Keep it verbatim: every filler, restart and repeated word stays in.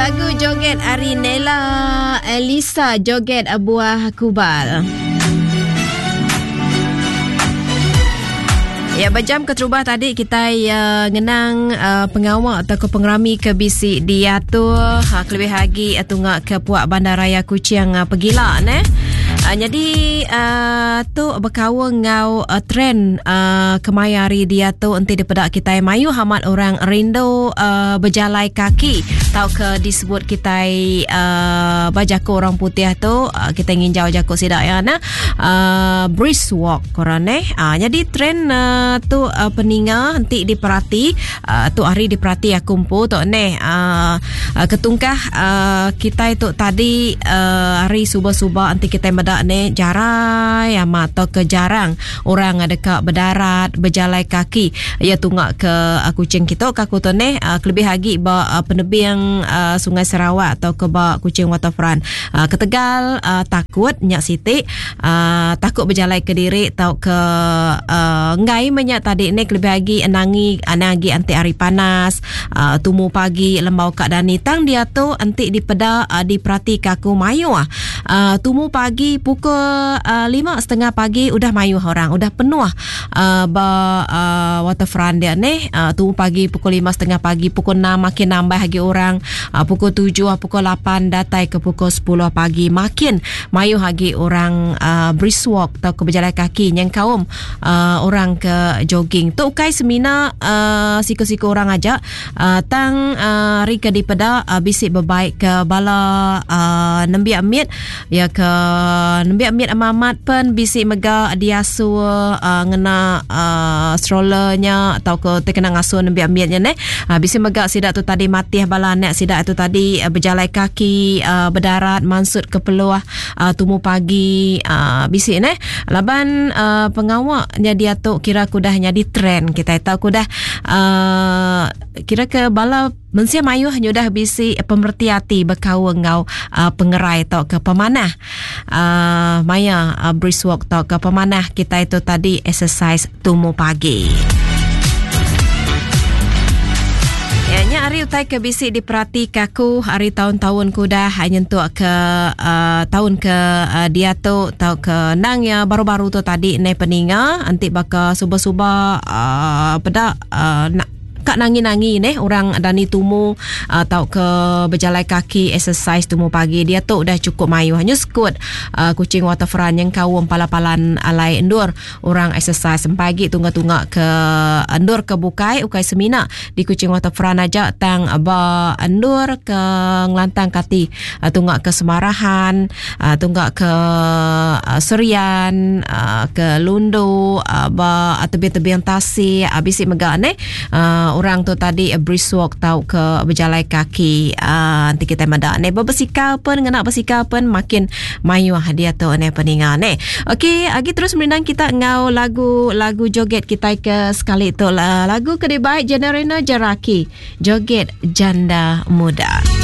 lagu joget Arinela Elisa joget Buah Kubal. Ya, berjam keterubah tadi kita uh, ngenang uh, pengawal atau pengerami ke bisik dia tu uh, kelebih lagi uh, tunggak ke puak Bandaraya Kuching uh, Pegila ne. Uh, jadi uh, tu berkawa ngau uh, trend uh, kemayari dia tu enti dipedak kita mayu hamat orang rindu uh, berjalai kaki tau ke disebut kita uh, bajako orang putih tu uh, kita ingin jauh jako sidak ya na uh, brisk walk korang eh uh, jadi trend uh, tu uh, peninga nanti diperhati uh, tu hari diperhati aku kumpu tu ne uh, uh, ketungkah uh, kita itu tadi uh, hari subuh-subuh nanti kita bedak ne jarai ama atau ke jarang orang ada dekat berdarat berjalan kaki ya tunggak ke uh, Kuching kita kaku tu ne uh, kelebih lagi ba uh, penebing uh, Sungai Sarawak atau ke ba Kuching Waterfront uh, ke Tegal uh, takut nyak siti uh, takut berjalan ke diri tau ke uh, ngai menyak tadi ni lebih lagi anangi anangi anti hari panas uh, tumu pagi lembau kak dani tang dia tu anti di peda uh, diperhati kaku mayu ah uh, tumu pagi pukul uh, lima setengah pagi udah mayu orang udah penuh uh, ba uh, waterfront dia ni uh, tumu pagi pukul lima setengah pagi pukul enam makin nambah lagi orang uh, pukul tujuh pukul lapan datai ke pukul sepuluh pagi makin mayu lagi orang uh, brisk walk atau ke berjalan kaki yang kaum uh, orang ke jogging tu ukai semina uh, siku-siku orang aja uh, tang uh, rika di peda uh, bisik berbaik ke bala uh, nembi amit ya ke nembi amit amamat pen bisik mega diasu uh, ngena uh, strollernya atau ke terkena ngasuh nembi amitnya ne uh, bisik mega sidak tu tadi mati bala nek sidak tu tadi uh, berjalan kaki uh, berdarat mansut ke peluah uh, tumu pagi uh, bisik ne laban uh, pengawaknya dia tu kira kudah di trend kita tahu kudah uh, kira ke bala mensia mayu hanya dah bisi pemerti hati berkawa ngau uh, pengerai tau ke pemanah uh, maya uh, brisk walk tau ke pemanah kita itu tadi exercise tumu pagi. Nya hari utai ke bisik diperhati kaku hari tahun-tahun kuda hanya tu ke uh, tahun ke uh, dia tu tau ke nang ya baru-baru tu tadi ne peninga anti baka suba-suba uh, peda uh, nak kak nangi-nangi ne orang dani tumu uh, tau ke berjalan kaki exercise tumu pagi dia tu dah cukup mayu hanya skut uh, Kuching Waterfront yang kaum pala-palan alai endur orang exercise pagi tungga-tungga ke endur ke bukai ukai semina di Kuching Waterfront aja tang ba endur ke ngelantang kati uh, tungga ke Semarahan uh, tungga ke uh, Serian uh, ke Lundu uh, ba tebing-tebing Tasik abisi mega ne uh, orang tu tadi uh, brisk walk tau ke berjalan kaki uh, nanti kita mada ne bersikal pun ngena bersikal pun makin mayu dia tu ne peninga ne. Okey, agi terus menang kita ngau lagu lagu joget kita ke sekali tu lagu kedai baik Generina Jaraki joget janda muda.